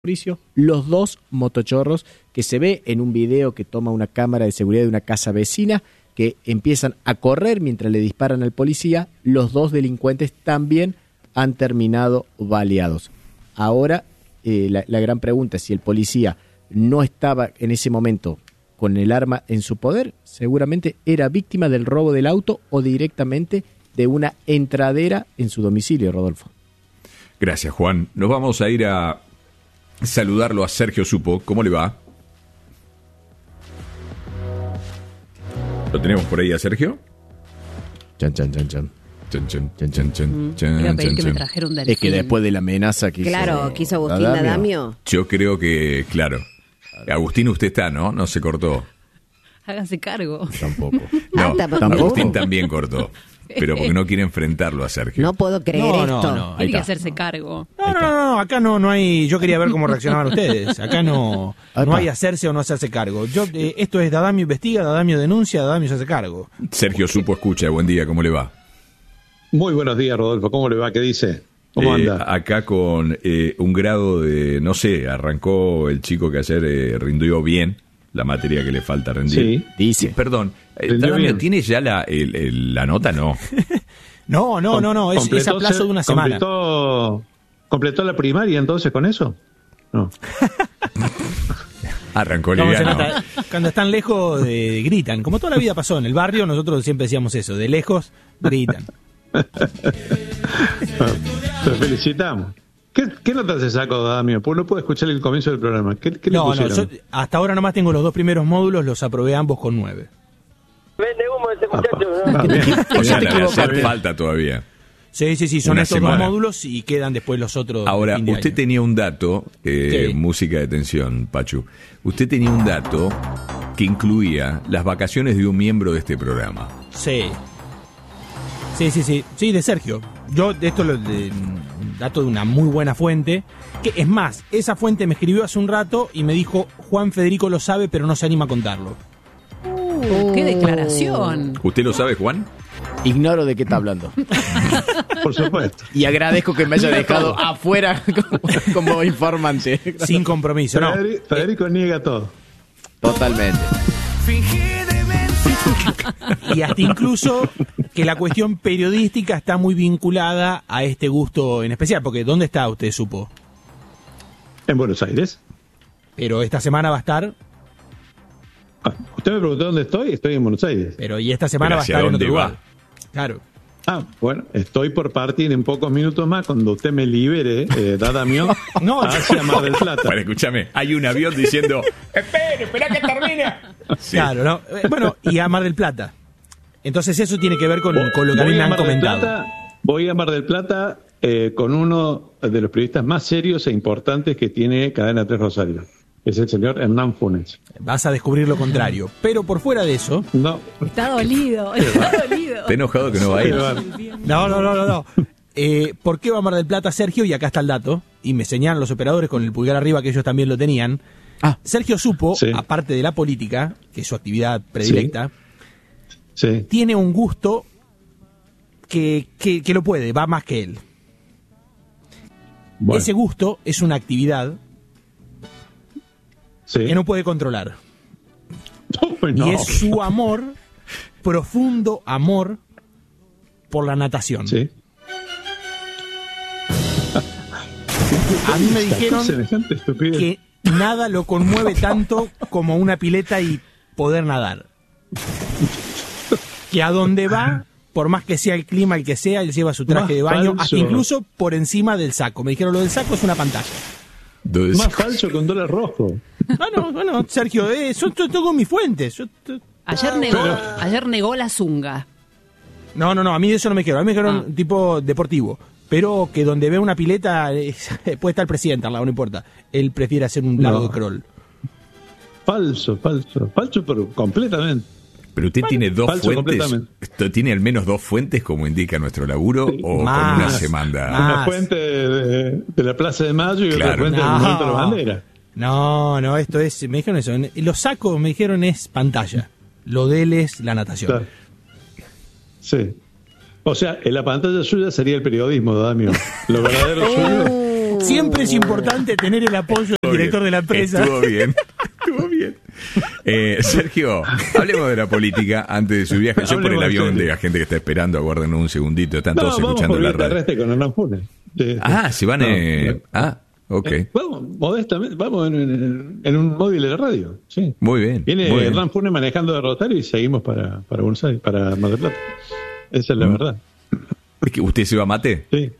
juicio, los dos motochorros que se ve en un video que toma una cámara de seguridad de una casa vecina, que empiezan a correr mientras le disparan al policía. Los dos delincuentes también han terminado baleados. Ahora, la gran pregunta es si el policía no estaba en ese momento con el arma en su poder, seguramente era víctima del robo del auto o directamente de una entradera en su domicilio, Rodolfo. Gracias, Juan. Nos vamos a ir a saludarlo a Sergio Supo. ¿Cómo le va? ¿Lo tenemos por ahí a Sergio? Chan, chan, chan, chan. Chan, chan, chan, chan, chan, Quiero pedir chan, que me chan. trajera un delfín. Es que después de la amenaza que quiso Agustín D'Adamio. Yo creo que, claro. Agustín, usted está, ¿no? No se cortó. Háganse cargo. Tampoco. No, tampoco. Agustín también cortó. Pero porque no quiere enfrentarlo a Sergio. No puedo creer esto. Tiene que hacerse cargo. No, acá no hay. Yo quería ver cómo reaccionaban ustedes. Acá no hay hacerse o no hacerse cargo. Esto es D'Adamio investiga, D'Adamio denuncia, D'Adamio se hace cargo. Sergio Supo escucha. Buen día, ¿cómo le va? Muy buenos días, Rodolfo. ¿Cómo le va? ¿Qué dice? ¿Cómo anda? Acá con un grado de, no sé, arrancó el chico que ayer rindió bien la materia que le falta rendir. Sí. Dice. Perdón, Rindió D'Adamio, bien. ¿tiene ya la nota? No. No, es a plazo de una semana. ¿Completó la primaria entonces con eso? No. Arrancó No, se liviano. nota. Cuando están lejos gritan. Como toda la vida pasó en el barrio, nosotros siempre decíamos eso. De lejos gritan. Te felicitamos. ¿Qué nota se sacó, D'Adamio? Pues no puedo escuchar el comienzo del programa. ¿Qué le No, pusieron? yo hasta ahora nomás tengo los 2 primeros módulos, los aprobé ambos con 9. Vende humo ese muchacho. Ah, bien. O sea, te le hace equivocaste. falta todavía. Sí, son Una estos semana. 2 módulos y quedan después los otros. Ahora, fin de usted año. tenía un dato, Sí. música de tensión, Pachu. Usted tenía un dato que incluía las vacaciones de un miembro de este programa. Sí, de Sergio. Yo esto lo dato de una muy buena fuente, que es más, esa fuente me escribió hace un rato y me dijo, Juan Federico lo sabe, pero no se anima a contarlo. ¡Qué declaración! ¿Usted lo sabe, Juan? Ignoro de qué está hablando. Por supuesto. Y agradezco que me haya dejado afuera como informante. Sin compromiso, no. Federico niega todo. Totalmente. Y hasta incluso que la cuestión periodística está muy vinculada a este gusto en especial, porque ¿dónde está usted, supo? En Buenos Aires. Pero esta semana va a estar, Usted me preguntó dónde estoy. Estoy en Buenos Aires. pero y esta semana ¿Pero va a hacia estar en dónde otro va? lugar. Claro. Bueno, estoy por partir en pocos minutos más cuando usted me libere, D'Adamio, No, hacia Mar del Plata. Bueno, escúchame, hay un avión diciendo, espera que termine. Sí. Claro, ¿no? Bueno, y a Mar del Plata. Entonces eso tiene que ver con lo que a mí Voy me a han Mar del comentado. Plata, voy a Mar del Plata con uno de los periodistas más serios e importantes que tiene Cadena 3 Rosario. Es el señor Hernán Funes. Vas a descubrir lo contrario. Pero por fuera de eso... No, Está dolido, está dolido. Está enojado que no va a ir. No. ¿Por qué va a Mar del Plata Sergio? Y acá está el dato. Y me señalan los operadores con el pulgar arriba que ellos también lo tenían. Sergio Supo, Sí. aparte de la política, que es su actividad predilecta, sí. tiene un gusto que lo puede, va más que él. Bueno, Ese gusto es una actividad sí. que no puede controlar. No. Y es su amor, profundo amor por la natación. Sí. A mí me dijeron Semejante estupidez. que nada lo conmueve tanto como una pileta y poder nadar. Que a donde va, por más que sea el clima el que sea, él lleva su traje Más de baño, falso. hasta incluso por encima del saco. Me dijeron, lo del saco es una pantalla. Entonces, Más falso que un dólar rojo. Bueno, Sergio, son todas mis fuentes. Ayer negó la zunga. No, a mí de eso no me quiero. A mí me quiero un tipo deportivo. Pero que donde ve una pileta, puede estar el presidente al lado, no importa. Él prefiere hacer un largo No. crawl. Falso, pero completamente. pero usted tiene dos falso fuentes. completamente. ¿Usted tiene al menos 2 fuentes como indica nuestro laburo? Sí. ¿O Más. con una se manda? Más. Una fuente de la Plaza de Mayo y Claro. otra fuente del No. Monumento a la Bandera. No, esto es, me dijeron eso. Los sacos, me dijeron, es pantalla. Lo de él es la natación. Claro. Sí. O sea, en la pantalla suya sería el periodismo, D'Adamio. Lo verdadero suyo. Siempre es importante tener el apoyo director de la empresa. Estuvo bien. Sergio, hablemos de la política antes de su viaje. Yo por el avión de la gente que está esperando, aguarden un segundito, están todos escuchando la radio. Con Hernán Funes. Se van ok. Vamos, modestamente, vamos en un móvil de la radio. Sí. Muy bien. Viene Hernán Funes manejando de Rosario y seguimos para Buenos Aires, para Mar del Plata. Esa es la verdad. ¿Usted se va a Mate? Sí.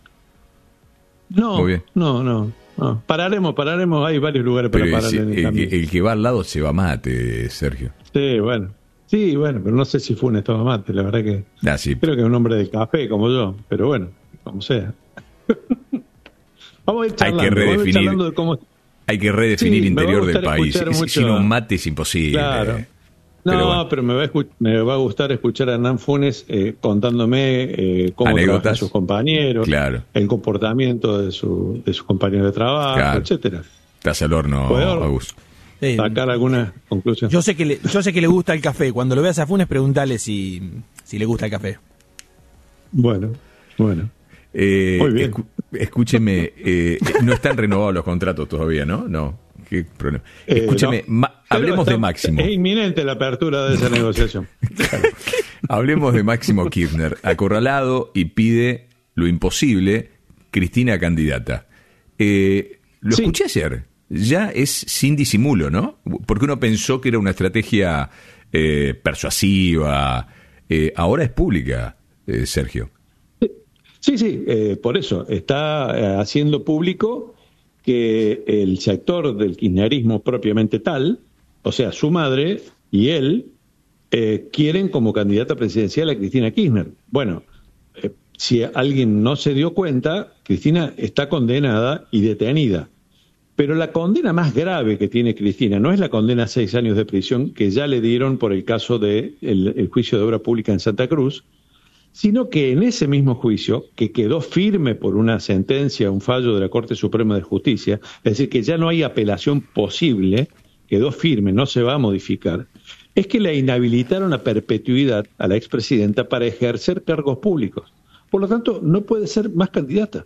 No, muy bien. No. Pararemos, hay varios lugares para parar en el camino. El que va al lado se va a Mate, Sergio. Sí, bueno, pero no sé si Funes toma mate, la verdad que creo que es un hombre de café como yo, pero bueno, como sea. Vamos a ir charlando, de cómo... Hay que redefinir interior del país. Si no, un mate es imposible. Claro. Pero me va a gustar escuchar a Hernán Funes contándome cómo trabajan sus compañeros, el comportamiento de sus compañeros de trabajo, etcétera. Estás al horno, Augusto. Sacar alguna conclusión. Yo sé que le gusta el café. Cuando lo veas a Funes, pregúntale si le gusta el café. Bueno. Muy bien. Escúcheme, no están renovados los contratos todavía, ¿no? No. ¿Qué problema? Escúcheme, hablemos de Máximo. Es inminente la apertura de esa negociación. Claro. Hablemos de Máximo Kirchner, acorralado y pide lo imposible, Cristina candidata. Lo escuché ayer, ya es sin disimulo, ¿no? Porque uno pensó que era una estrategia persuasiva, ahora es pública, Sergio. Sí, por eso, está haciendo público que el sector del kirchnerismo propiamente tal, o sea, su madre y él, quieren como candidata presidencial a Cristina Kirchner. Bueno, si alguien no se dio cuenta, Cristina está condenada y detenida. Pero la condena más grave que tiene Cristina no es la condena a 6 años de prisión que ya le dieron por el caso del el juicio de obra pública en Santa Cruz, sino que en ese mismo juicio, que quedó firme por una sentencia, un fallo de la Corte Suprema de Justicia, es decir, que ya no hay apelación posible, quedó firme, no se va a modificar, es que le inhabilitaron a perpetuidad a la expresidenta para ejercer cargos públicos. Por lo tanto, no puede ser más candidata,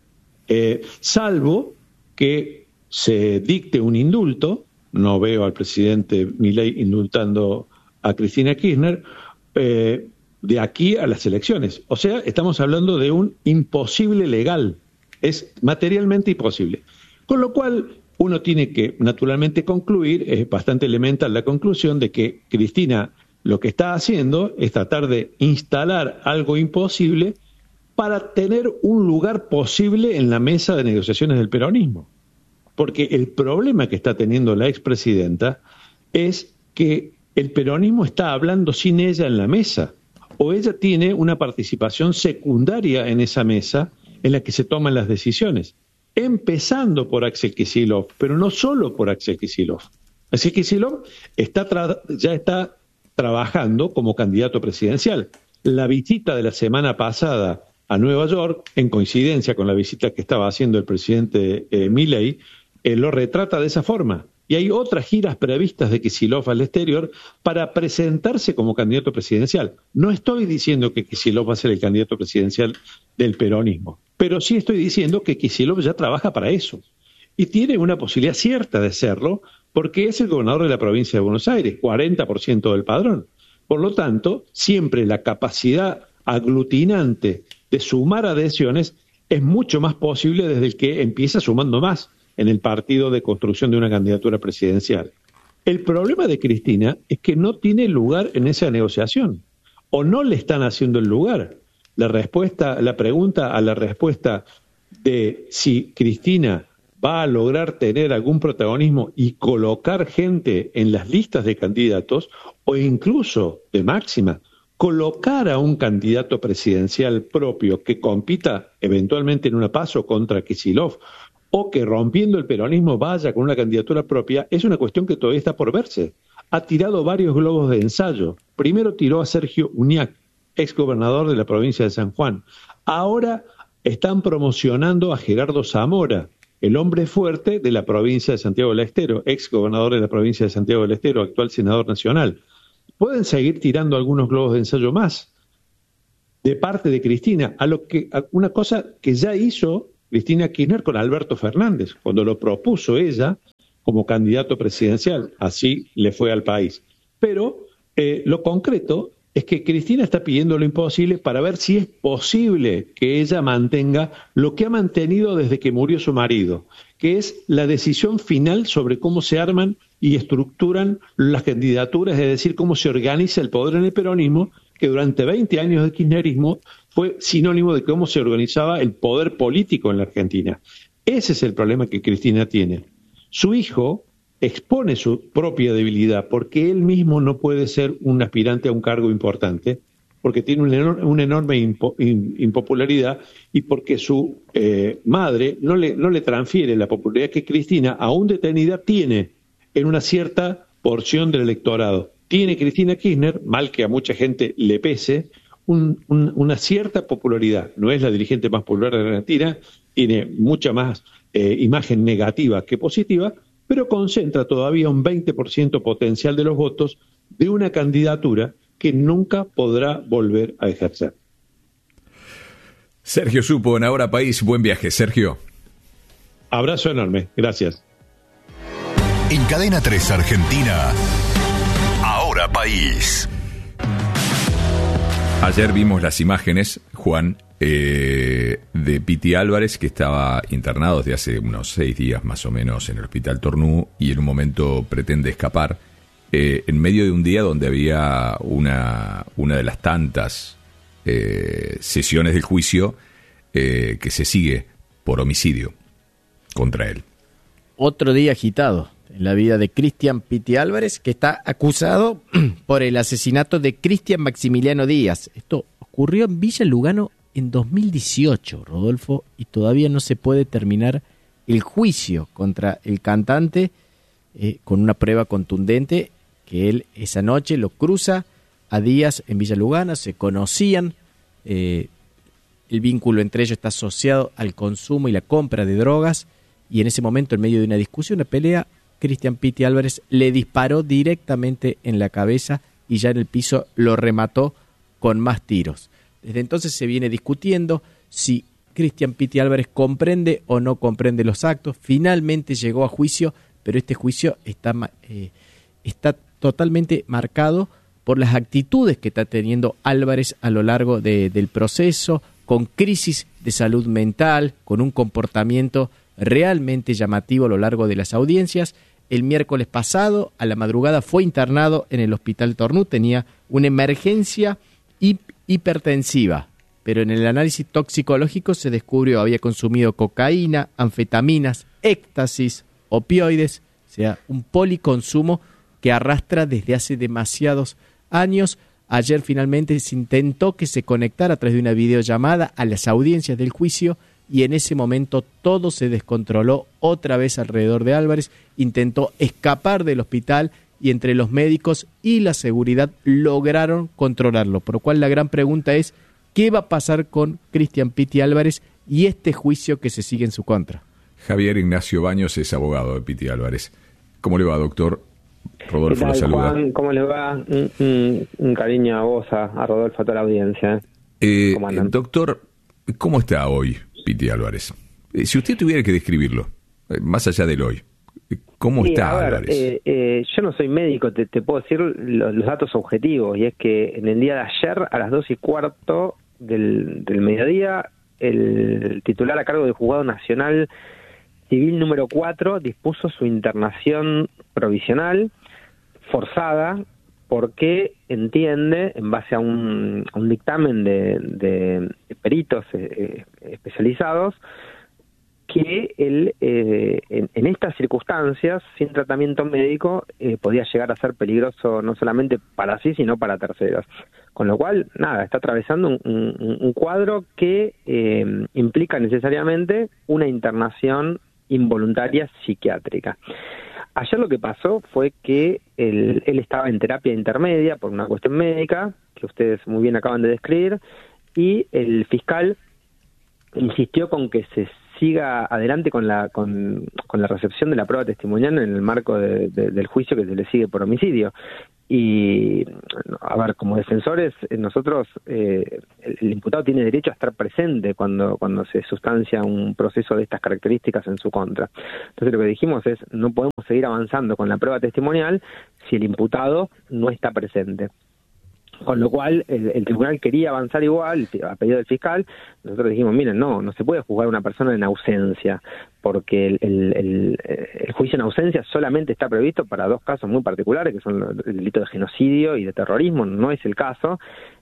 salvo que se dicte un indulto. No veo al presidente Milei indultando a Cristina Kirchner, de aquí a las elecciones. O sea, estamos hablando de un imposible legal. Es materialmente imposible. Con lo cual, uno tiene que naturalmente concluir, es bastante elemental la conclusión de que Cristina lo que está haciendo es tratar de instalar algo imposible para tener un lugar posible en la mesa de negociaciones del peronismo. Porque el problema que está teniendo la expresidenta es que el peronismo está hablando sin ella en la mesa, o ella tiene una participación secundaria en esa mesa en la que se toman las decisiones, empezando por Axel Kicillof, pero no solo por Axel Kicillof. Axel Kicillof ya está trabajando como candidato presidencial. La visita de la semana pasada a Nueva York, en coincidencia con la visita que estaba haciendo el presidente Milei, lo retrata de esa forma. Y hay otras giras previstas de Kicillof al exterior para presentarse como candidato presidencial. No estoy diciendo que Kicillof va a ser el candidato presidencial del peronismo, pero sí estoy diciendo que Kicillof ya trabaja para eso. Y tiene una posibilidad cierta de serlo, porque es el gobernador de la provincia de Buenos Aires, 40% del padrón. Por lo tanto, siempre la capacidad aglutinante de sumar adhesiones es mucho más posible desde el que empieza sumando más en el partido de construcción de una candidatura presidencial. El problema de Cristina es que no tiene lugar en esa negociación, o no le están haciendo el lugar. La pregunta a la respuesta de si Cristina va a lograr tener algún protagonismo y colocar gente en las listas de candidatos, o incluso, de máxima, colocar a un candidato presidencial propio que compita eventualmente en una PASO contra Kicillof, o que rompiendo el peronismo vaya con una candidatura propia, es una cuestión que todavía está por verse. Ha tirado varios globos de ensayo. Primero tiró a Sergio Uñac, exgobernador de la provincia de San Juan. Ahora están promocionando a Gerardo Zamora, el hombre fuerte de la provincia de Santiago del Estero, exgobernador de la provincia de Santiago del Estero, actual senador nacional. Pueden seguir tirando algunos globos de ensayo más de parte de Cristina, una cosa que ya hizo Cristina Kirchner con Alberto Fernández. Cuando lo propuso ella, como candidato presidencial. Así le fue al país. Pero lo concreto es que Cristina está pidiendo lo imposible para ver si es posible que ella mantenga lo que ha mantenido desde que murió su marido, que es la decisión final sobre cómo se arman y estructuran las candidaturas, es decir, cómo se organiza el poder en el peronismo, que durante 20 años de kirchnerismo fue sinónimo de cómo se organizaba el poder político en la Argentina. Ese es el problema que Cristina tiene. Su hijo expone su propia debilidad porque él mismo no puede ser un aspirante a un cargo importante, porque tiene una enorme impopularidad y porque su madre no le transfiere la popularidad que Cristina, aún detenida, tiene en una cierta porción del electorado. Tiene Cristina Kirchner, mal que a mucha gente le pese, una cierta popularidad. No es la dirigente más popular de la Argentina, tiene mucha más imagen negativa que positiva, pero concentra todavía un 20% potencial de los votos de una candidatura que nunca podrá volver a ejercer. Sergio Supo, en Ahora País. Buen viaje, Sergio. Abrazo enorme. Gracias. En Cadena 3 Argentina, Ahora País. Ayer vimos las imágenes, Juan, de Piti Álvarez, que estaba internado desde hace unos 6 días más o menos en el Hospital Tornú y en un momento pretende escapar, en medio de un día donde había una de las tantas sesiones del juicio que se sigue por homicidio contra él. Otro día agitado en la vida de Cristian Piti Álvarez, que está acusado por el asesinato de Cristian Maximiliano Díaz. Esto ocurrió en Villa Lugano en 2018, Rodolfo, y todavía no se puede terminar el juicio contra el cantante con una prueba contundente que él esa noche lo cruza a Díaz en Villa Lugano, se conocían, el vínculo entre ellos está asociado al consumo y la compra de drogas, y en ese momento, en medio de una discusión, una pelea, Cristian Piti Álvarez le disparó directamente en la cabeza y ya en el piso lo remató con más tiros. Desde entonces se viene discutiendo si Cristian Piti Álvarez comprende o no comprende los actos. Finalmente llegó a juicio, pero este juicio está totalmente marcado por las actitudes que está teniendo Álvarez a lo largo del proceso, con crisis de salud mental, con un comportamiento realmente llamativo a lo largo de las audiencias. El miércoles pasado, a la madrugada, fue internado en el Hospital Tornú, tenía una emergencia hipertensiva, pero en el análisis toxicológico se descubrió había consumido cocaína, anfetaminas, éxtasis, opioides, o sea, un policonsumo que arrastra desde hace demasiados años. Ayer finalmente se intentó que se conectara a través de una videollamada a las audiencias del juicio y en ese momento todo se descontroló otra vez alrededor de Álvarez, intentó escapar del hospital y entre los médicos y la seguridad lograron controlarlo, por lo cual la gran pregunta es ¿qué va a pasar con Cristian Piti Álvarez y este juicio que se sigue en su contra? Javier Ignacio Baños es abogado de Piti Álvarez. ¿Cómo le va, doctor? Rodolfo lo saluda. Juan, ¿cómo le va? Un cariño a vos, a Rodolfo, a toda la audiencia. ¿Cómo andan? Doctor, ¿cómo está hoy Piti Álvarez? Si usted tuviera que describirlo, más allá del hoy, ¿cómo está Álvarez? Yo no soy médico, te puedo decir los datos objetivos, y es que en el día de ayer, a las 2:15 del mediodía, el titular a cargo del Juzgado Nacional Civil número 4 dispuso su internación provisional forzada porque entiende, en base a un dictamen de peritos especializados, que él, en estas circunstancias, sin tratamiento médico, podía llegar a ser peligroso no solamente para sí, sino para terceros. Con lo cual, nada, está atravesando un cuadro que implica necesariamente una internación involuntaria psiquiátrica. Ayer lo que pasó fue que él estaba en terapia intermedia por una cuestión médica, que ustedes muy bien acaban de describir, y el fiscal insistió con que se siga adelante con la recepción de la prueba testimonial en el marco del juicio que se le sigue por homicidio. Y, a ver, como defensores, nosotros, el imputado tiene derecho a estar presente cuando se sustancia un proceso de estas características en su contra. Entonces lo que dijimos es, no podemos seguir avanzando con la prueba testimonial si el imputado no está presente. Con lo cual, el tribunal quería avanzar igual, a pedido del fiscal. Nosotros dijimos, miren, no se puede juzgar a una persona en ausencia, porque el juicio en ausencia solamente está previsto para 2 casos muy particulares, que son el delito de genocidio y de terrorismo, no es el caso.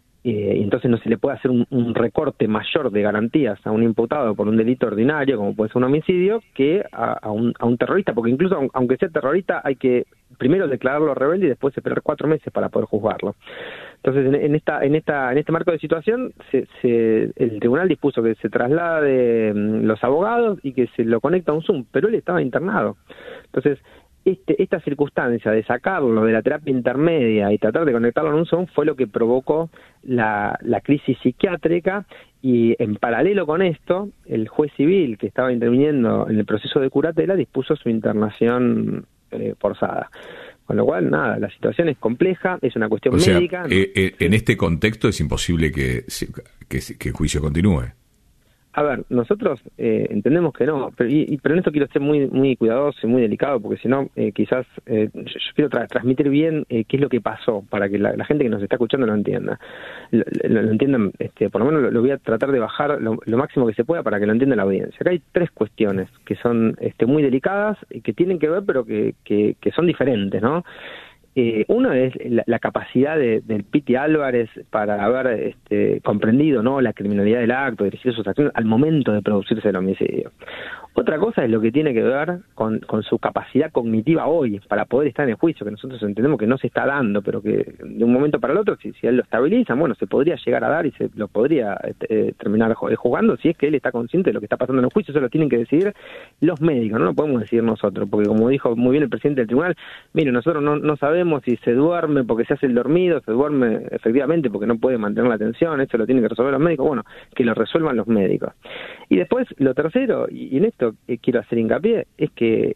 Y entonces no se le puede hacer un recorte mayor de garantías a un imputado por un delito ordinario, como puede ser un homicidio, que a un terrorista, porque incluso aunque sea terrorista hay que primero declararlo rebelde y después esperar 4 meses para poder juzgarlo. Entonces en este marco de situación el tribunal dispuso que se traslade los abogados y que se lo conecta a un Zoom, pero él estaba internado. Entonces esta circunstancia de sacarlo de la terapia intermedia y tratar de conectarlo en un Zoom fue lo que provocó la crisis psiquiátrica, y en paralelo con esto, el juez civil que estaba interviniendo en el proceso de curatela dispuso su internación forzada. Con lo cual, nada, la situación es compleja, es una cuestión médica. En este contexto es imposible que el juicio continúe. A ver, nosotros entendemos que no, pero en esto quiero ser muy muy cuidadoso y muy delicado, porque si no, quizás yo quiero transmitir bien qué es lo que pasó, para que la gente que nos está escuchando lo entienda. Lo entiendan, por lo menos lo voy a tratar de bajar lo máximo que se pueda para que lo entienda la audiencia. Acá hay 3 cuestiones que son muy delicadas y que tienen que ver, pero que son diferentes, ¿no? Uno es la capacidad del Piti Álvarez para haber comprendido, ¿no?, la criminalidad del acto, dirigir sus acciones al momento de producirse el homicidio. Otra cosa es lo que tiene que ver con su capacidad cognitiva hoy para poder estar en el juicio, que nosotros entendemos que no se está dando, pero que de un momento para el otro, si él lo estabiliza, bueno, se podría llegar a dar y se lo podría terminar jugando si es que él está consciente de lo que está pasando en el juicio. Eso lo tienen que decidir los médicos, no lo podemos decidir nosotros, porque como dijo muy bien el presidente del tribunal, mire, nosotros no sabemos si se duerme porque se hace el dormido, se duerme efectivamente porque no puede mantener la atención, eso lo tienen que resolver los médicos, bueno, que lo resuelvan los médicos. Y después, lo tercero, y en esto quiero hacer hincapié, es que,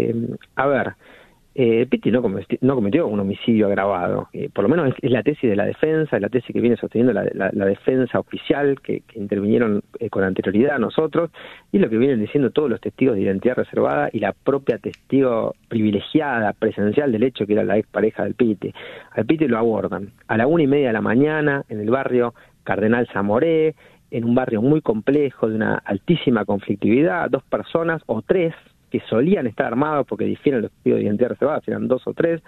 Piti no cometió un homicidio agravado, por lo menos es la tesis de la defensa, es la tesis que viene sosteniendo la defensa oficial que intervinieron con anterioridad a nosotros, y lo que vienen diciendo todos los testigos de identidad reservada y la propia testigo privilegiada, presencial del hecho, que era la expareja del Piti. Al Piti lo abordan a la 1:30 de la mañana en el barrio Cardenal Zamoré, en un barrio muy complejo, de una altísima conflictividad, 2 personas o 3 que solían estar armados, porque difieren los testigos de identidad reservada, eran 2 o 3,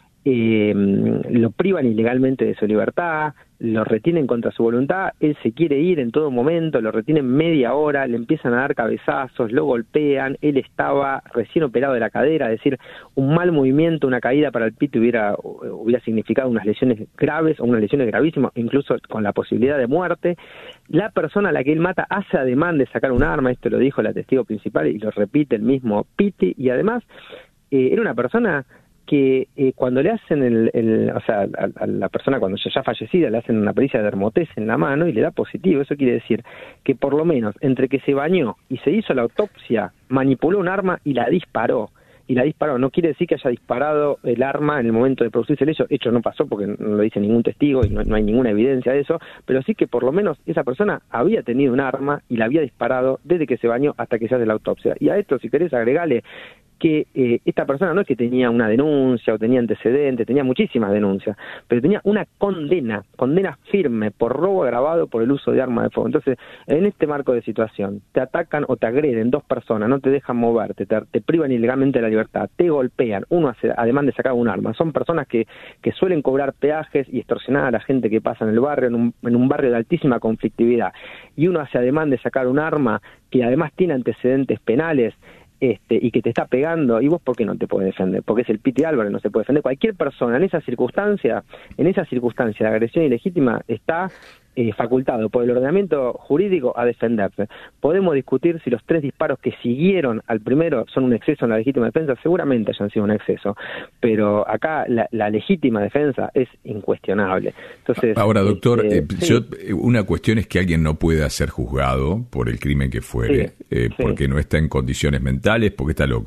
lo privan ilegalmente de su libertad, lo retienen contra su voluntad, él se quiere ir en todo momento, lo retienen media hora, le empiezan a dar cabezazos, lo golpean, él estaba recién operado de la cadera, es decir, un mal movimiento, una caída para el Piti hubiera significado unas lesiones graves o unas lesiones gravísimas, incluso con la posibilidad de muerte. La persona a la que él mata hace ademán de sacar un arma, esto lo dijo la testigo principal y lo repite el mismo Piti, y además era una persona que cuando le hacen a la persona cuando ya fallecida le hacen una pericia de dermotez en la mano y le da positivo. Eso quiere decir que por lo menos entre que se bañó y se hizo la autopsia, manipuló un arma y la disparó. No quiere decir que haya disparado el arma en el momento de producirse el hecho no pasó porque no lo dice ningún testigo y no hay ninguna evidencia de eso, pero sí que por lo menos esa persona había tenido un arma y la había disparado desde que se bañó hasta que se hace la autopsia. Y a esto, si querés agregarle que esta persona no es que tenía una denuncia o tenía antecedentes, tenía muchísimas denuncias, pero tenía una condena firme por robo agravado por el uso de arma de fuego. Entonces, en este marco de situación, te atacan o te agreden 2 personas, no te dejan moverte, te privan ilegalmente de la libertad, te golpean, uno hace ademán de sacar un arma. Son personas que suelen cobrar peajes y extorsionar a la gente que pasa en el barrio, en un barrio de altísima conflictividad, y uno hace ademán de sacar un arma que además tiene antecedentes penales, y que te está pegando, y vos ¿por qué no te puedes defender? Porque es el Piti Álvarez, no se puede defender. Cualquier persona en esa circunstancia de agresión ilegítima está facultado por el ordenamiento jurídico a defenderse. Podemos discutir si los 3 disparos que siguieron al primero son un exceso en la legítima defensa, seguramente hayan sido un exceso, pero acá la legítima defensa es incuestionable. Entonces, ahora, doctor, una cuestión es que alguien no pueda ser juzgado por el crimen que fuere, porque no está en condiciones mentales, porque está loco.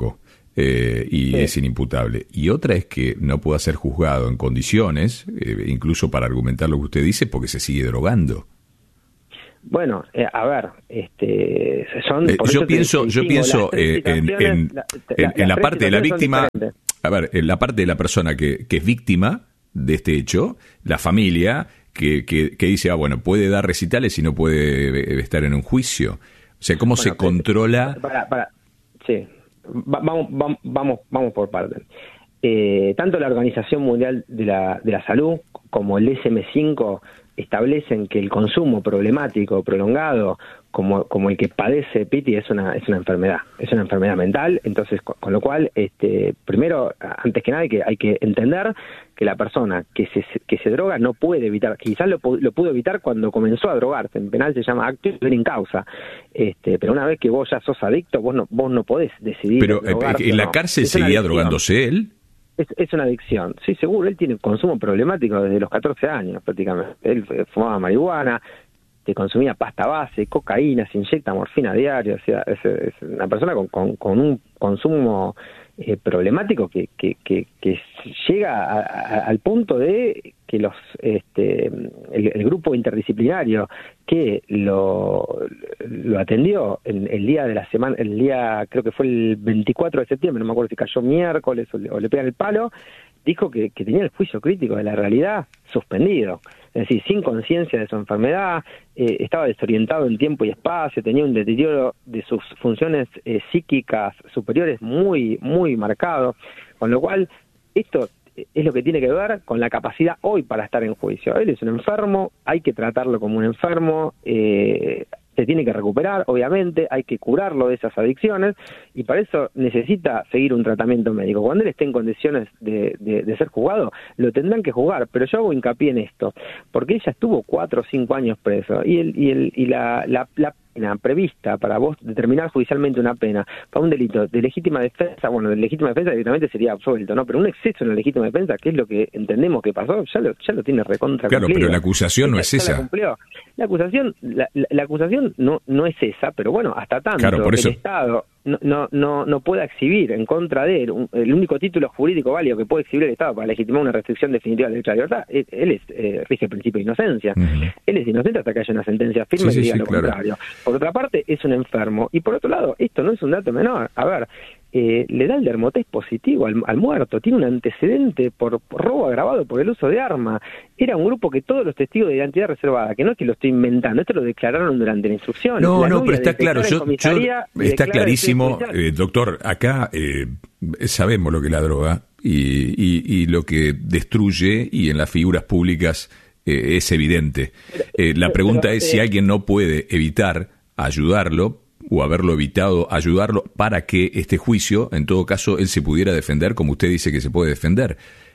y es inimputable. Y otra es que no pueda ser juzgado en condiciones, incluso para argumentar lo que usted dice, porque se sigue drogando. Bueno, a ver, son... yo pienso en la parte de la víctima, a ver, en la parte de la persona que es víctima de este hecho, la familia que dice, bueno, puede dar recitales y no puede estar en un juicio. O sea, ¿cómo se controla? Sí, vamos por partes. Tanto la Organización Mundial de la Salud como el DSM-5 establecen que el consumo problemático, prolongado, como el que padece Piti, es una enfermedad mental. Entonces, con lo cual, primero, antes que nada, hay que entender que la persona que se droga no puede evitar, quizás lo pudo evitar cuando comenzó a drogarse. En penal se llama acto in causa, pero una vez que vos ya sos adicto, vos no podés decidir. Pero en la cárcel seguía drogándose él. Es una adicción, sí, seguro. Él tiene consumo problemático desde los 14 años prácticamente. Él fumaba marihuana, consumía pasta base, cocaína, se inyecta morfina a diario. O sea, es una persona con un consumo problemático que llega al punto de que el grupo interdisciplinario que lo atendió el día de la semana, el día creo que fue el 24 de septiembre, no me acuerdo si cayó miércoles o le pegan el palo, dijo que tenía el juicio crítico de la realidad suspendido. Es decir, sin conciencia de su enfermedad, estaba desorientado en tiempo y espacio, tenía un deterioro de sus funciones psíquicas superiores muy, muy marcado, con lo cual esto es lo que tiene que ver con la capacidad hoy para estar en juicio. Él es un enfermo, hay que tratarlo como un enfermo, se tiene que recuperar, obviamente, hay que curarlo de esas adicciones, y para eso necesita seguir un tratamiento médico. Cuando él esté en condiciones de ser juzgado, lo tendrán que juzgar, pero yo hago hincapié en esto, porque ella estuvo 4 o 5 años preso, y la pena prevista para vos determinar judicialmente una pena para un delito de legítima defensa, bueno, de legítima defensa directamente sería absuelto, ¿no? Pero un exceso en la legítima defensa, que es lo que entendemos que pasó, ya lo tiene recontra claro, cumplido. Pero la acusación no es esa. La acusación no es esa, pero bueno, hasta tanto claro, por eso. El Estado no pueda exhibir en contra de él el único título jurídico válido que puede exhibir el Estado para legitimar una restricción definitiva del derecho a la libertad, él rige el principio de inocencia. Él es inocente hasta que haya una sentencia firme que diga lo contrario. Por otra parte, es un enfermo, y por otro lado, esto no es un dato menor. A ver, le da el dermotest positivo al muerto, tiene un antecedente por robo agravado por el uso de arma. Era un grupo que todos los testigos de identidad reservada, que no es que lo estoy inventando, esto lo declararon durante la instrucción. No, pero está claro, está clarísimo, doctor, acá sabemos lo que es la droga y lo que destruye, y en las figuras públicas es evidente. La pregunta es si alguien no puede evitar ayudarlo, o haberlo evitado, ayudarlo para que este juicio, en todo caso, él se pudiera defender como usted dice que se puede defender.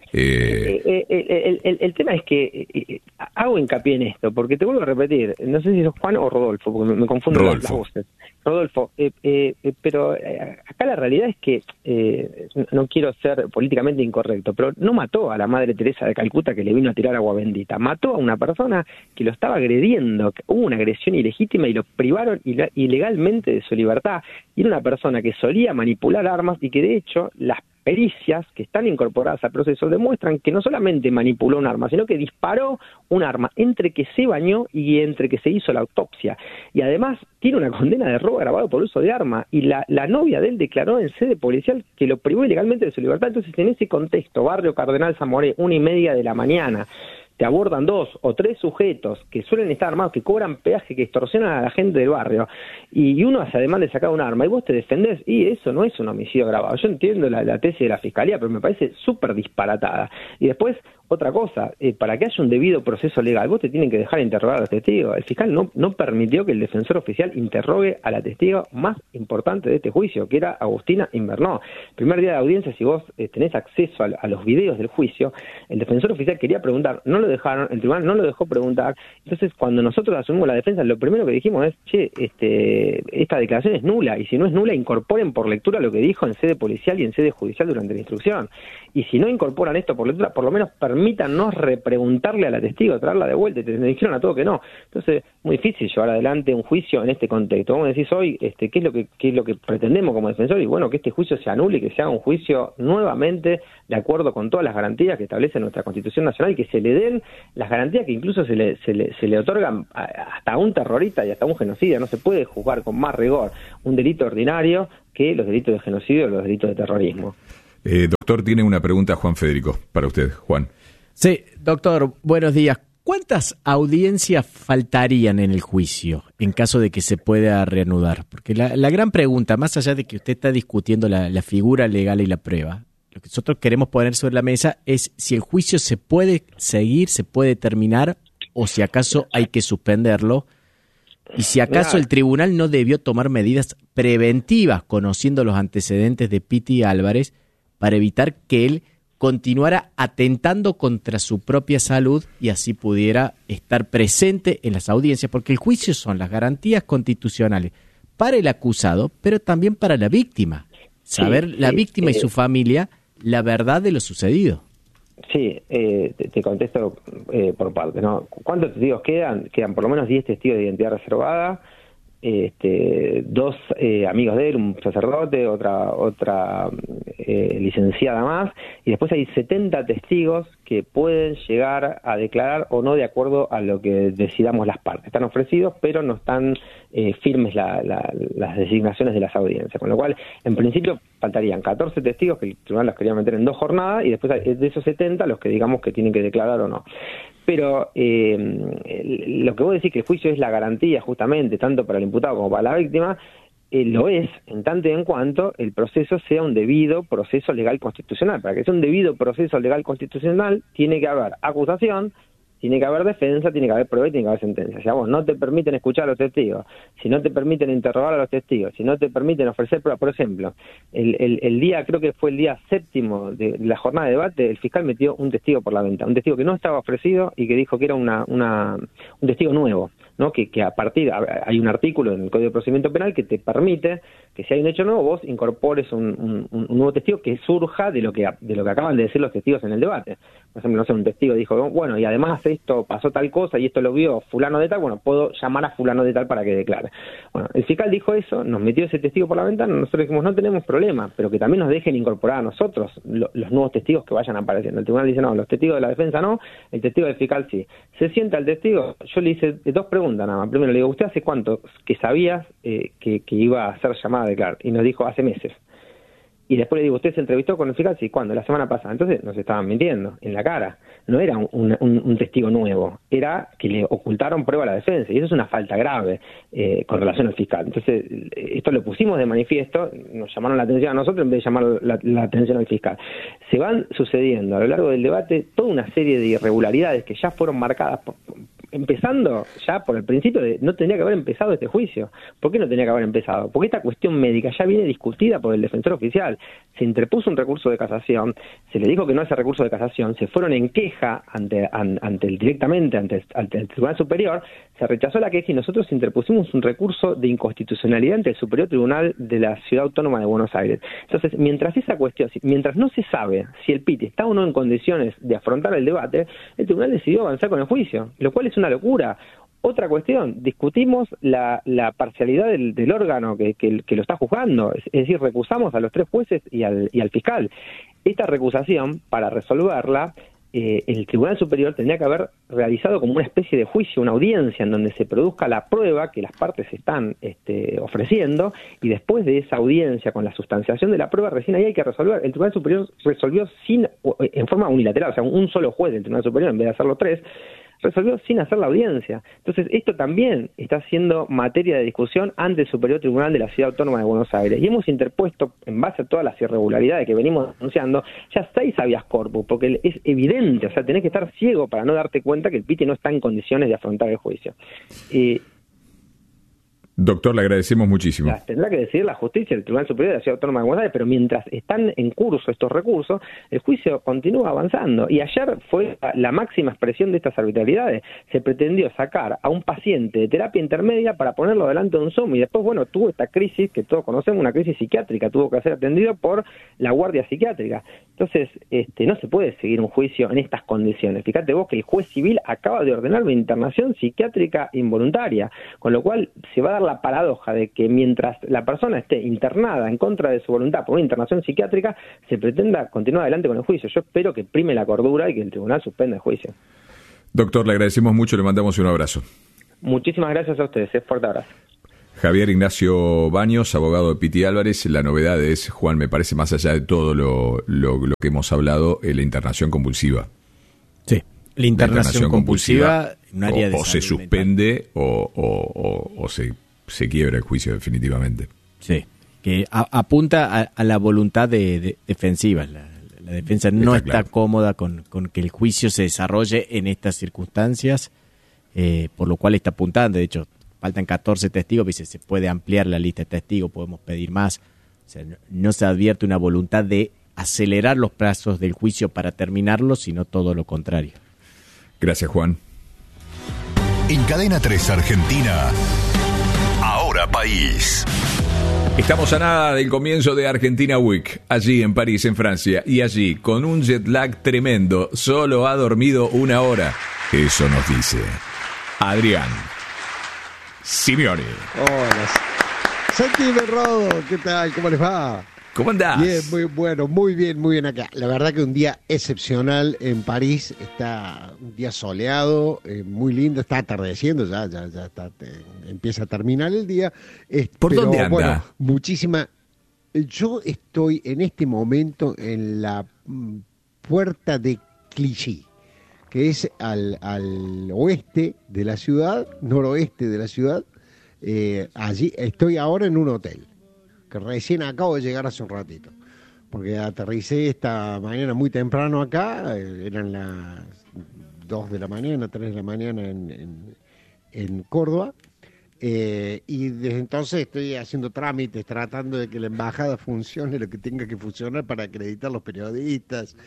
El tema es que hago hincapié en esto, porque te vuelvo a repetir, no sé si es Juan o Rodolfo, porque me confundo las voces. Rodolfo, pero acá la realidad es que, no quiero ser políticamente incorrecto, pero no mató a la Madre Teresa de Calcuta que le vino a tirar agua bendita, mató a una persona que lo estaba agrediendo, hubo una agresión ilegítima y lo privaron ilegalmente de su libertad, y era una persona que solía manipular armas y que de hecho las pericias que están incorporadas al proceso demuestran que no solamente manipuló un arma, sino que disparó un arma entre que se bañó y entre que se hizo la autopsia. Y además tiene una condena de robo agravado por uso de arma, y la novia de él declaró en sede policial que lo privó ilegalmente de su libertad. Entonces, en ese contexto, barrio Cardenal Zamoré, 1:30 de la mañana, te abordan 2 o 3 sujetos que suelen estar armados, que cobran peaje, que extorsionan a la gente del barrio, y uno hace además de sacar un arma y vos te defendés, y eso no es un homicidio agravado. Yo entiendo la tesis de la Fiscalía, pero me parece súper disparatada. Y después, otra cosa, para que haya un debido proceso legal, vos te tienen que dejar interrogar a los testigos. El fiscal no permitió que el defensor oficial interrogue a la testigo más importante de este juicio, que era Agustina Invernó. Primer día de audiencia, si vos tenés acceso a los videos del juicio, el defensor oficial quería preguntar, no lo dejaron, el tribunal no lo dejó preguntar. Entonces, cuando nosotros asumimos la defensa, lo primero que dijimos es, esta declaración es nula, y si no es nula, incorporen por lectura lo que dijo en sede policial y en sede judicial durante la instrucción. Y si no incorporan esto por lectura, por lo menos permítannos repreguntarle a la testigo, traerla de vuelta, y te dijeron a todo que no. Entonces, muy difícil llevar adelante un juicio en este contexto. Vamos a decir hoy, ¿qué es lo que pretendemos como defensor? Y bueno, que este juicio se anule y que se haga un juicio nuevamente de acuerdo con todas las garantías que establece nuestra Constitución Nacional, y que se le den las garantías que incluso se le otorgan hasta a un terrorista y hasta a un genocida. No se puede juzgar con más rigor un delito ordinario que los delitos de genocidio o los delitos de terrorismo. Doctor, tiene una pregunta Juan Federico para usted. Juan. Sí, doctor, buenos días. ¿Cuántas audiencias faltarían en el juicio en caso de que se pueda reanudar? Porque la gran pregunta, más allá de que usted está discutiendo la figura legal y la prueba, lo que nosotros queremos poner sobre la mesa es si el juicio se puede seguir, se puede terminar, o si acaso hay que suspenderlo, y si acaso el tribunal no debió tomar medidas preventivas, conociendo los antecedentes de Piti Álvarez, para evitar que él continuara atentando contra su propia salud y así pudiera estar presente en las audiencias, porque el juicio son las garantías constitucionales para el acusado, pero también para la víctima. Saber la víctima y su familia la verdad de lo sucedido. Sí, te contesto por partes, ¿no? ¿Cuántos testigos quedan? Quedan por lo menos 10 testigos de identidad reservada, 2 amigos de él, un sacerdote, otra licenciada más, y después hay 70 testigos que pueden llegar a declarar o no de acuerdo a lo que decidamos las partes. Están ofrecidos, pero no están firmes las designaciones de las audiencias, con lo cual, en principio, faltarían 14 testigos que el tribunal los quería meter en 2 jornadas, y después de esos 70 los que digamos que tienen que declarar o no. Pero lo que vos decís que el juicio es la garantía justamente, tanto para el imputado como para la víctima, lo es en tanto y en cuanto el proceso sea un debido proceso legal constitucional. Para que sea un debido proceso legal constitucional tiene que haber acusación, tiene que haber defensa, tiene que haber prueba y tiene que haber sentencia. Si a vos no te permiten escuchar a los testigos, si no te permiten interrogar a los testigos, si no te permiten ofrecer pruebas, por ejemplo, el día, creo que fue el día 7º de la jornada de debate, el fiscal metió un testigo por la venta, un testigo que no estaba ofrecido y que dijo que era un testigo nuevo, ¿no? Que a partir, hay un artículo en el Código de Procedimiento Penal que te permite que si hay un hecho nuevo, vos incorpores un nuevo testigo que surja de lo que acaban de decir los testigos en el debate. Por ejemplo, no sé, un testigo dijo, bueno, y además esto pasó tal cosa y esto lo vio fulano de tal, bueno, puedo llamar a fulano de tal para que declare. Bueno, el fiscal dijo eso, nos metió ese testigo por la ventana, nosotros dijimos, no tenemos problema, pero que también nos dejen incorporar a nosotros los nuevos testigos que vayan apareciendo. El tribunal dice, no, los testigos de la defensa no, el testigo del fiscal sí. Se sienta el testigo, yo le hice 2 preguntas nada más. Primero le digo, ¿usted hace cuánto que sabías que iba a ser llamada a declarar? Y nos dijo, hace meses. Y después le digo, ¿usted se entrevistó con el fiscal? Sí, ¿cuándo? La semana pasada. Entonces nos estaban mintiendo en la cara. No era un testigo nuevo, era que le ocultaron prueba a la defensa, y eso es una falta grave con relación al fiscal. Entonces, esto lo pusimos de manifiesto, nos llamaron la atención a nosotros en vez de llamar la atención al fiscal. Se van sucediendo a lo largo del debate toda una serie de irregularidades que ya fueron marcadas empezando ya por el principio de no tenía que haber empezado este juicio. ¿Por qué no tenía que haber empezado? Porque esta cuestión médica ya viene discutida por el defensor oficial. Se interpuso un recurso de casación, se le dijo que no a ese recurso de casación, se fueron en queja directamente ante el Tribunal Superior, se rechazó la queja y nosotros interpusimos un recurso de inconstitucionalidad ante el Superior Tribunal de la Ciudad Autónoma de Buenos Aires. Entonces, mientras no se sabe si el PIT está o no en condiciones de afrontar el debate, el tribunal decidió avanzar con el juicio, lo cual es una locura. Otra cuestión, discutimos la parcialidad del órgano que lo está juzgando, es decir, recusamos a los 3 jueces y al fiscal. Esta recusación, para resolverla, el Tribunal Superior tendría que haber realizado como una especie de juicio, una audiencia en donde se produzca la prueba que las partes están ofreciendo, y después de esa audiencia con la sustanciación de la prueba, recién ahí hay que resolver. El Tribunal Superior resolvió en forma unilateral, o sea, un solo juez del Tribunal Superior, en vez de hacerlo 3, resolvió sin hacer la audiencia. Entonces, esto también está siendo materia de discusión ante el Superior Tribunal de la Ciudad Autónoma de Buenos Aires. Y hemos interpuesto, en base a todas las irregularidades que venimos denunciando, ya 6 habeas corpus, porque es evidente, o sea, tenés que estar ciego para no darte cuenta que el PIT no está en condiciones de afrontar el juicio. Doctor, le agradecemos muchísimo. Tendrá que decidir la justicia, el Tribunal Superior de la Ciudad Autónoma de Buenos Aires, pero mientras están en curso estos recursos, el juicio continúa avanzando. Y ayer fue la máxima expresión de estas arbitrariedades. Se pretendió sacar a un paciente de terapia intermedia para ponerlo delante de un Zoom, y después, bueno, tuvo esta crisis que todos conocemos, una crisis psiquiátrica, tuvo que ser atendido por la guardia psiquiátrica. Entonces, no se puede seguir un juicio en estas condiciones. Fíjate vos que el juez civil acaba de ordenar una internación psiquiátrica involuntaria, con lo cual se va a dar la paradoja de que mientras la persona esté internada en contra de su voluntad por una internación psiquiátrica, se pretenda continuar adelante con el juicio. Yo espero que prime la cordura y que el tribunal suspenda el juicio. Doctor, le agradecemos mucho, le mandamos un abrazo. Muchísimas gracias a ustedes, fuerte abrazo. Javier Ignacio Baños, abogado de Piti Álvarez. La novedad es, Juan, me parece, más allá de todo lo que hemos hablado, la internación compulsiva. Sí, la internación compulsiva, un área de o se suspende o se quiebra el juicio definitivamente. Sí, que apunta a la voluntad de defensiva. La defensa no está cómoda con que el juicio se desarrolle en estas circunstancias, por lo cual está apuntando. De hecho, faltan 14 testigos, dice, se puede ampliar la lista de testigos, podemos pedir más. O sea, no se advierte una voluntad de acelerar los plazos del juicio para terminarlo, sino todo lo contrario. Gracias, Juan. En Cadena 3 Argentina, Ahora País. Estamos a nada del comienzo de Argentina Week, allí en París, en Francia, y allí, con un jet lag tremendo, solo ha dormido 1 hora. Eso nos dice Adrián Simeone. Hola. Santi Berrodo, ¿qué tal? ¿Cómo les va? ¿Cómo andás? Bien, muy bueno, muy bien acá. La verdad que un día excepcional en París, está un día soleado, muy lindo, está atardeciendo, ya está, empieza a terminar el día. ¿Por dónde anda? Bueno, muchísima. Yo estoy en este momento en la puerta de Clichy, que es al oeste de la ciudad, noroeste de la ciudad. Allí estoy ahora en un hotel, que recién acabo de llegar hace un ratito, porque aterricé esta mañana muy temprano acá, eran las 2 de la mañana, 3 de la mañana en Córdoba, y desde entonces estoy haciendo trámites, tratando de que la embajada funcione lo que tenga que funcionar para acreditar los periodistas.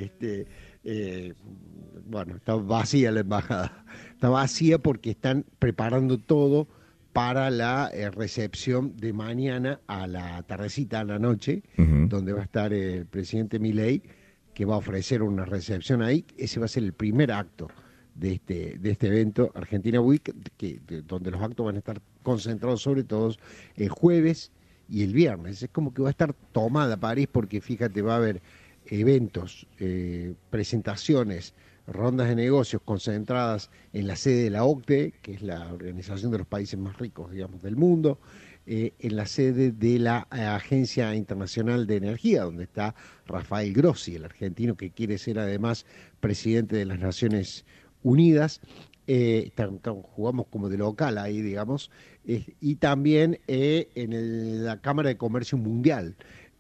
Bueno, está vacía la embajada, está vacía porque están preparando todo para la recepción de mañana a la tardecita, a la noche, donde va a estar el presidente Milei, que va a ofrecer una recepción ahí. Ese va a ser el primer acto de este evento Argentina Week, donde los actos van a estar concentrados sobre todo el jueves y el viernes. Es como que va a estar tomada París, porque fíjate, va a haber eventos, presentaciones, rondas de negocios concentradas en la sede de la OCDE, que es la Organización de los Países Más Ricos, digamos, del mundo, en la sede de la Agencia Internacional de Energía, donde está Rafael Grossi, el argentino que quiere ser además presidente de las Naciones Unidas. Jugamos como de local ahí, digamos, y también en la Cámara de Comercio Mundial,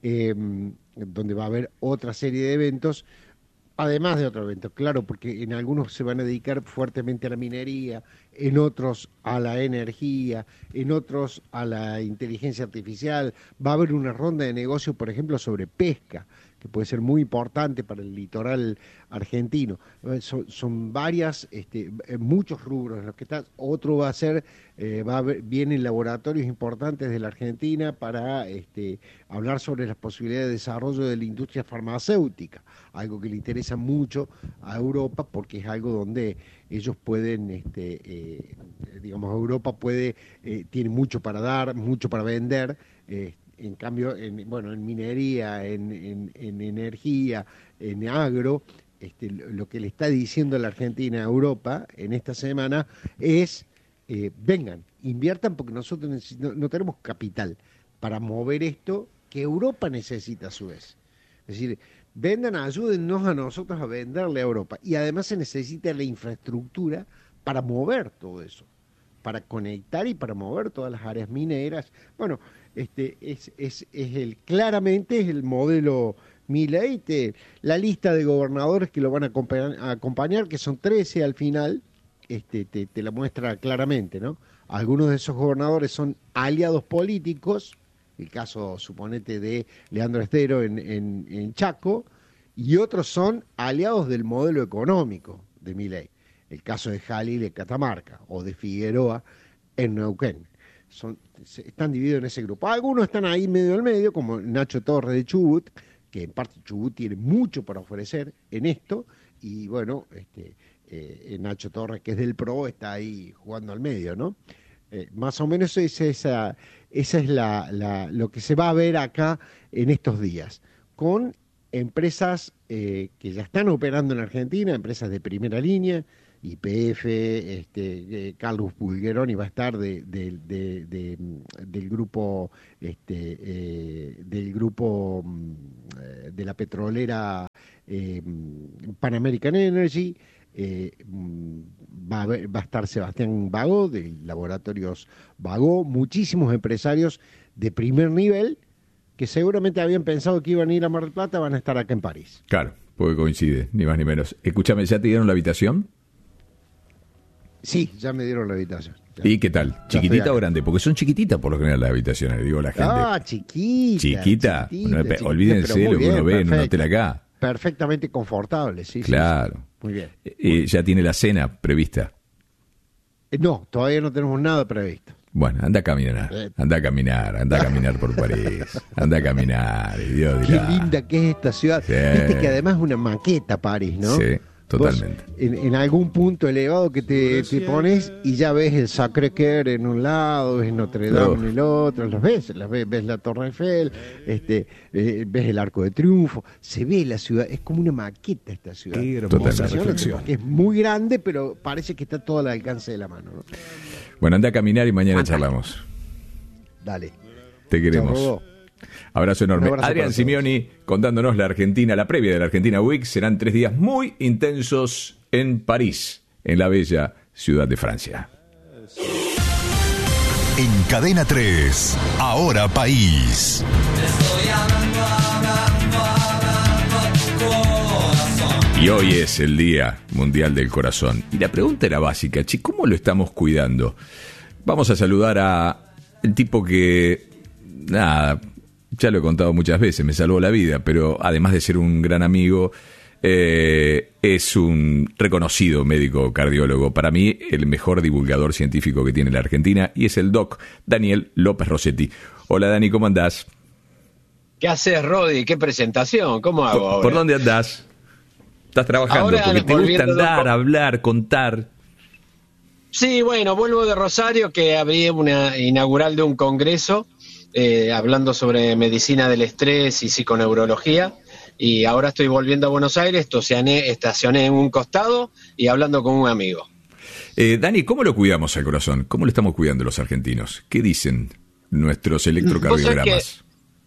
donde va a haber otra serie de eventos, además de otro evento, claro, porque en algunos se van a dedicar fuertemente a la minería, en otros a la energía, en otros a la inteligencia artificial. Va a haber una ronda de negocio, por ejemplo, sobre pesca, que puede ser muy importante para el litoral argentino. Son varias, muchos rubros en los que está. Otro va a ser, vienen laboratorios importantes de la Argentina para hablar sobre las posibilidades de desarrollo de la industria farmacéutica, algo que le interesa mucho a Europa, porque es algo donde ellos pueden, digamos, Europa tiene mucho para dar, mucho para vender. En cambio, en minería, en energía, en agro, lo que le está diciendo la Argentina a Europa en esta semana es, vengan, inviertan, porque nosotros no tenemos capital para mover esto que Europa necesita a su vez. Es decir, vendan, ayúdennos a nosotros a venderle a Europa. Y además se necesita la infraestructura para mover todo eso, para conectar y para mover todas las áreas mineras. Bueno, claramente es el modelo Milei. La lista de gobernadores que lo van a acompañar, que son 13 al final, te la muestra claramente, ¿no? Algunos de esos gobernadores son aliados políticos, el caso, suponete, de Leandro Estero en Chaco, y otros son aliados del modelo económico de Milei. El caso de Jalil en Catamarca o de Figueroa en Neuquén. Están divididos en ese grupo. Algunos están ahí medio al medio, como Nacho Torres de Chubut, que en parte Chubut tiene mucho para ofrecer en esto, y bueno, Nacho Torres, que es del PRO, está ahí jugando al medio, ¿no? Más o menos esa es lo que se va a ver acá en estos días, con empresas que ya están operando en Argentina, empresas de primera línea, YPF, Carlos Bulgeroni va a estar del grupo de la petrolera Pan American Energy. Va a estar Sebastián Bagó, de Laboratorios Bagó, muchísimos empresarios de primer nivel que seguramente habían pensado que iban a ir a Mar del Plata, van a estar acá en París. Claro, porque coincide, ni más ni menos. Escúchame, ¿ya te dieron la habitación? Sí, ya me dieron la habitación. Ya. ¿Y qué tal? ¿Chiquitita o grande? Porque son chiquititas por lo general las habitaciones, digo la gente. Ah, chiquita. ¿Chiquita? Olvídense de lo que uno ve en un hotel acá. Perfectamente confortable, sí. Claro. Sí. Muy bien. ¿Ya tiene la cena prevista? No, todavía no tenemos nada previsto. Bueno, anda a caminar por París, anda a caminar, Dios dirá. Qué linda que es esta ciudad. Sí. Viste que además es una maqueta París, ¿no? Sí, totalmente. Vos, en algún punto elevado que te pones y ya ves el Sacré-Cœur en un lado, ves Notre Dame en el otro, ves la Torre Eiffel, ves el Arco de Triunfo, se ve la ciudad, es como una maqueta esta ciudad. Qué hermosa reflexión. Es muy grande, pero parece que está todo al alcance de la mano, ¿no? Bueno, anda a caminar y mañana charlamos. Dale. Te queremos. Chau, abrazo enorme. Un abrazo Adrián Simioni contándonos la previa de la Argentina Week. Serán 3 días muy intensos en París, en la bella ciudad de Francia. En Cadena 3, Ahora País. Y hoy es el Día Mundial del Corazón. Y la pregunta era básica, ¿cómo lo estamos cuidando? Vamos a saludar a el tipo que, nada, ya lo he contado muchas veces, me salvó la vida, pero además de ser un gran amigo, es un reconocido médico cardiólogo. Para mí, el mejor divulgador científico que tiene la Argentina, y es el doc Daniel López Rossetti. Hola Dani, ¿cómo andás? ¿Qué haces, Rodi? ¿Qué presentación? ¿Cómo hago ahora? ¿Por dónde andás? ¿Estás trabajando? Ahora, porque te gusta andar, hablar, contar. Sí, bueno, vuelvo de Rosario, que abrí una inaugural de un congreso hablando sobre medicina del estrés y psiconeurología, y ahora estoy volviendo a Buenos Aires, estacioné en un costado y hablando con un amigo. Dani, ¿cómo lo cuidamos al corazón? ¿Cómo lo estamos cuidando los argentinos? ¿Qué dicen nuestros electrocardiogramas?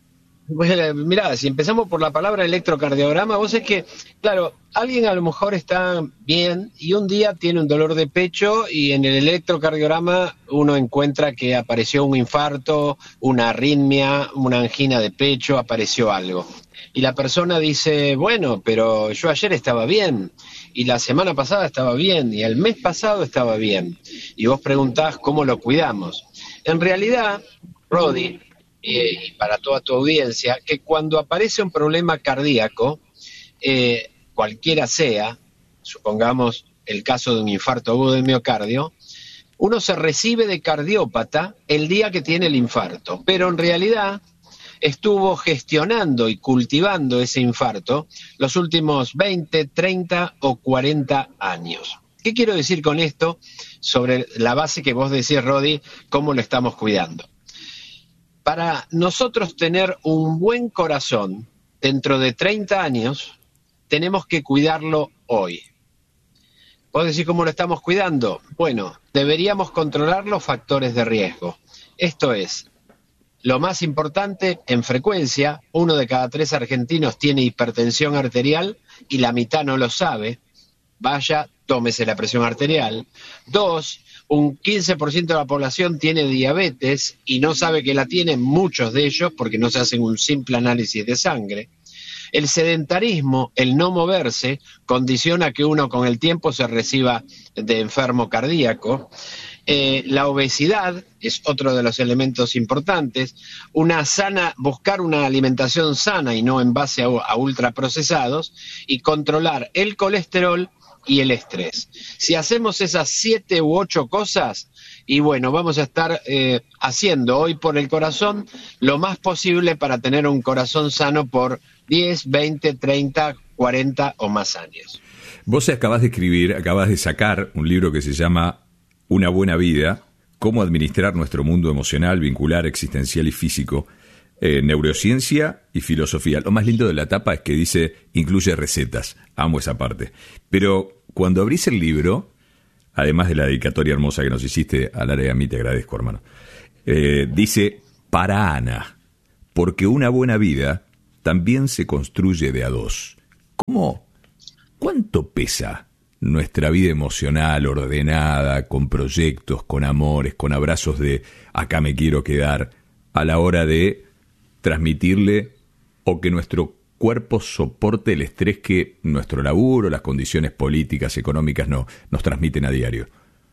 Mirá, si empezamos por la palabra electrocardiograma, vos es que, claro, alguien a lo mejor está bien y un día tiene un dolor de pecho y en el electrocardiograma uno encuentra que apareció un infarto, una arritmia, una angina de pecho, apareció algo. Y la persona dice, bueno, pero yo ayer estaba bien, y la semana pasada estaba bien, y el mes pasado estaba bien. Y vos preguntás cómo lo cuidamos. En realidad, Rodi, y para toda tu audiencia, que cuando aparece un problema cardíaco, cualquiera sea, supongamos el caso de un infarto agudo del miocardio, uno se recibe de cardiópata el día que tiene el infarto, pero en realidad estuvo gestionando y cultivando ese infarto los últimos 20, 30 o 40 años. ¿Qué quiero decir con esto sobre la base que vos decís, Rodi, cómo lo estamos cuidando? Para nosotros tener un buen corazón dentro de 30 años, tenemos que cuidarlo hoy. ¿Vos decís cómo lo estamos cuidando? Bueno, deberíamos controlar los factores de riesgo. Esto es, lo más importante en frecuencia, 1 de cada 3 argentinos tiene hipertensión arterial y la mitad no lo sabe. Vaya, tómese la presión arterial. 2, un 15% de la población tiene diabetes y no sabe que la tienen muchos de ellos porque no se hacen un simple análisis de sangre. El sedentarismo, el no moverse, condiciona que uno con el tiempo se reciba de enfermo cardíaco. La obesidad es otro de los elementos importantes. Buscar una alimentación sana y no en base a ultraprocesados, y controlar el colesterol y el estrés. Si hacemos esas 7 u 8 cosas, y bueno, vamos a estar haciendo hoy por el corazón lo más posible para tener un corazón sano por 10, 20, 30, 40 o más años. Vos acabás de sacar un libro que se llama Una buena vida, cómo administrar nuestro mundo emocional, vincular, existencial y físico, neurociencia y filosofía. Lo más lindo de la tapa es que dice, incluye recetas. Amo esa parte. Pero cuando abrís el libro, además de la dedicatoria hermosa que nos hiciste a Lara y a mí, te agradezco, hermano, dice, para Ana, porque una buena vida también se construye de a dos. ¿Cómo? ¿Cuánto pesa nuestra vida emocional, ordenada, con proyectos, con amores, con abrazos de acá me quiero quedar, a la hora de transmitirle o que nuestro cuerpo soporte el estrés que nuestro laburo, las condiciones políticas, económicas nos transmiten a diario?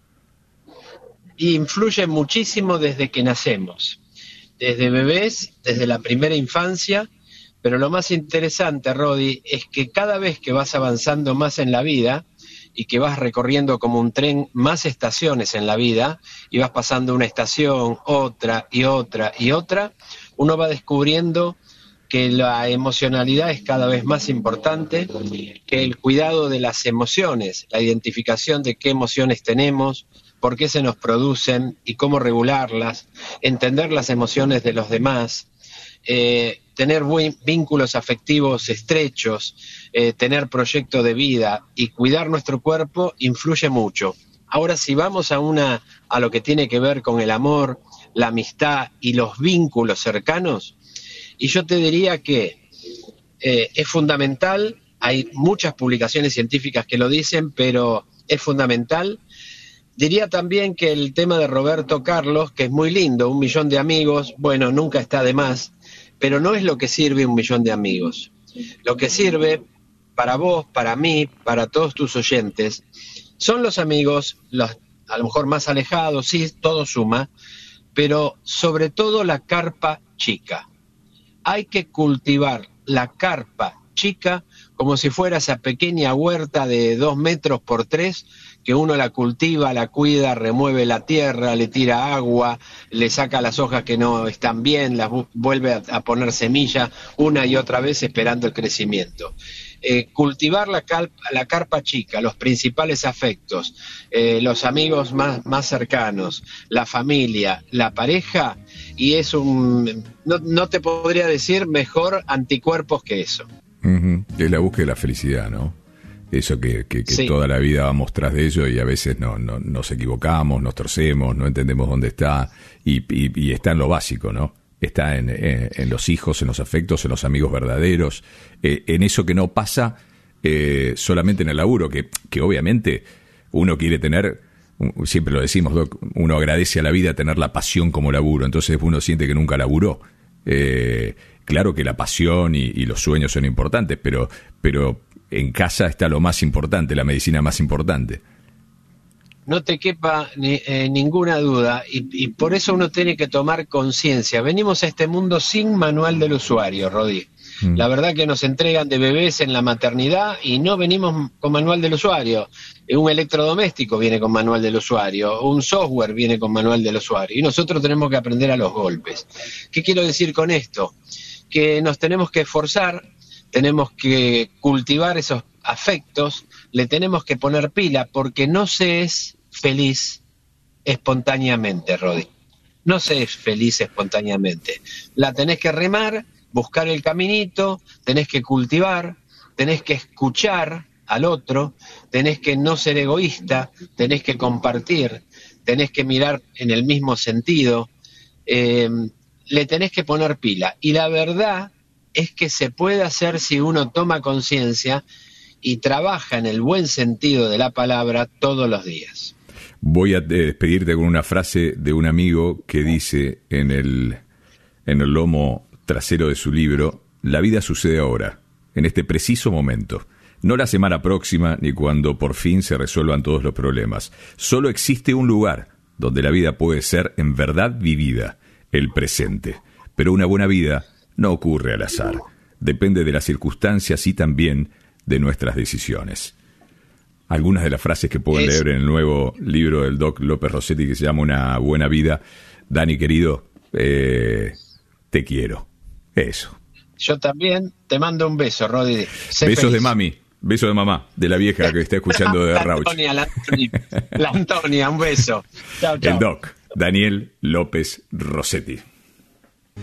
Influye muchísimo desde que nacemos, desde bebés, desde la primera infancia, pero lo más interesante, Rodi, es que cada vez que vas avanzando más en la vida y que vas recorriendo como un tren más estaciones en la vida y vas pasando una estación, otra y otra y otra, uno va descubriendo que la emocionalidad es cada vez más importante, que el cuidado de las emociones, la identificación de qué emociones tenemos, por qué se nos producen y cómo regularlas, entender las emociones de los demás, tener vínculos afectivos estrechos, tener proyecto de vida y cuidar nuestro cuerpo influye mucho. Ahora, si vamos a lo que tiene que ver con el amor, la amistad y los vínculos cercanos, y yo te diría que es fundamental, hay muchas publicaciones científicas que lo dicen, pero es fundamental. Diría también que el tema de Roberto Carlos, que es muy lindo, 1 millón de amigos, bueno, nunca está de más, pero no es lo que sirve 1 millón de amigos. Lo que sirve para vos, para mí, para todos tus oyentes, son los amigos, a lo mejor más alejados, sí, todo suma, pero sobre todo la carpa chica. Hay que cultivar la carpa chica como si fuera esa pequeña huerta de 2 metros por 3, que uno la cultiva, la cuida, remueve la tierra, le tira agua, le saca las hojas que no están bien, las vuelve a poner semilla una y otra vez esperando el crecimiento. Cultivar la carpa chica, los principales afectos, los amigos más cercanos, la familia, la pareja, y es no te podría decir mejor anticuerpos que eso. Uh-huh. Es la búsqueda de la felicidad, ¿no? Eso que sí, toda la vida vamos tras de ello y a veces nos equivocamos, nos torcemos, no entendemos dónde está y está en lo básico, ¿no? Está en los hijos, en los afectos, en los amigos verdaderos, en eso que no pasa solamente en el laburo, que obviamente uno quiere tener, siempre lo decimos, Doc, uno agradece a la vida tener la pasión como laburo, entonces uno siente que nunca laburó. Claro que la pasión y los sueños son importantes, pero en casa está lo más importante, la medicina más importante. No te quepa ninguna duda, y por eso uno tiene que tomar conciencia. Venimos a este mundo sin manual del usuario, Rodi. La verdad que nos entregan de bebés en la maternidad y no venimos con manual del usuario. Un electrodoméstico viene con manual del usuario, un software viene con manual del usuario, y nosotros tenemos que aprender a los golpes. ¿Qué quiero decir con esto? Que nos tenemos que esforzar, tenemos que cultivar esos afectos, le tenemos que poner pila, porque no se es feliz espontáneamente, Rodi. No se es feliz espontáneamente. La tenés que remar, buscar el caminito, tenés que cultivar, tenés que escuchar al otro, tenés que no ser egoísta, tenés que compartir, tenés que mirar en el mismo sentido, le tenés que poner pila. Y la verdad es que se puede hacer si uno toma conciencia y trabaja en el buen sentido de la palabra todos los días. Voy a despedirte con una frase de un amigo que dice en el lomo trasero de su libro: la vida sucede ahora, en este preciso momento. No la semana próxima ni cuando por fin se resuelvan todos los problemas. Solo existe un lugar donde la vida puede ser en verdad vivida, el presente. Pero una buena vida no ocurre al azar. Depende de las circunstancias y también de nuestras decisiones. Algunas de las frases que pueden leer en el nuevo libro del Doc López Rossetti que se llama Una buena vida. Dani, querido, te quiero. Eso. Yo también te mando un beso, Rodi. Besos de mami. Beso de mamá, de la vieja que está escuchando de Rauch. La Antonia, un beso. Chao, chao. El Doc, Daniel López Rossetti.